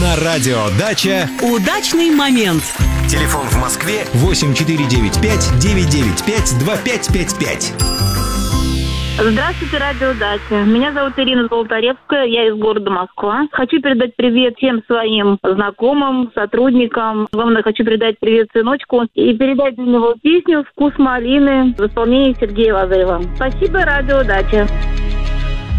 На радио «Дача» удачный момент. Телефон в Москве 8495-995-2555. Здравствуйте, радио «Дача». Меня зовут Ирина Золотаревская, я из города Москва. Хочу передать привет всем своим знакомым, сотрудникам. Главное, хочу передать привет сыночку и передать для него песню «Вкус малины» в исполнении Сергея Лазарева. Спасибо, радио «Дача».